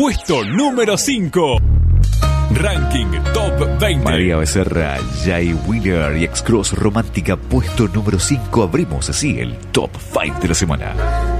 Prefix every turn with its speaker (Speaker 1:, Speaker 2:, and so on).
Speaker 1: puesto número 5. Ranking Top 20.
Speaker 2: María Becerra, Jay Wheeler y X-Cross Romántica, puesto número 5. Abrimos así el Top 5 de la semana.